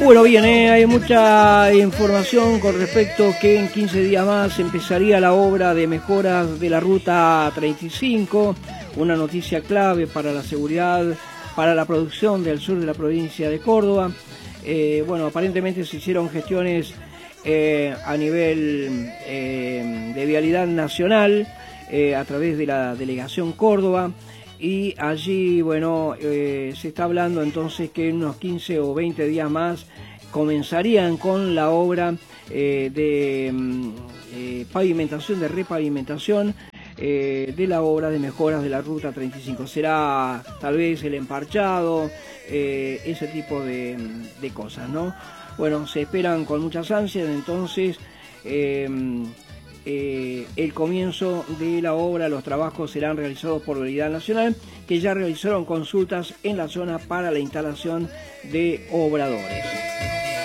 Bueno, bien, hay mucha información con respecto que en 15 días más empezaría la obra de mejoras de la Ruta 35, una noticia clave para la seguridad, para la producción del sur de la provincia de Córdoba. Bueno, aparentemente se hicieron gestiones a nivel de vialidad nacional a través de la Delegación Córdoba. Y allí, bueno, se está hablando entonces que en unos 15 o 20 días más comenzarían con la obra de pavimentación, de repavimentación de la obra de mejoras de la Ruta 35. Será tal vez el emparchado, ese tipo de cosas, ¿no? Bueno, se esperan con muchas ansias entonces el comienzo de la obra. Los trabajos serán realizados por Vialidad Nacional, que ya realizaron consultas en la zona para la instalación de obradores.